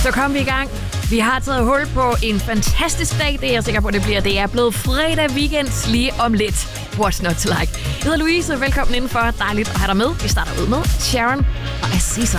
Så kom vi i gang. Vi har taget hul på en fantastisk dag, det er jeg sikker på, det bliver. Det er blevet fredag weekend lige om lidt. What's not to like? Jeg hedder Louise, velkommen indenfor. Dejligt at have dig med. Vi starter ud med Sharon og Aziza.